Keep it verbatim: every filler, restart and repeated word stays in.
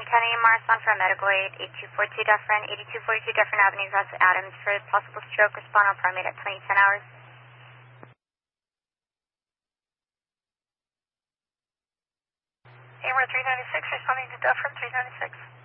County, Morrison for medical aid, eight two four two Dufferin, eighty-two forty-two Dufferin Avenue, West Adams for possible stroke, respond on primate at twenty ten hours. Amber three ninety-six, responding to Dufferin three ninety-six.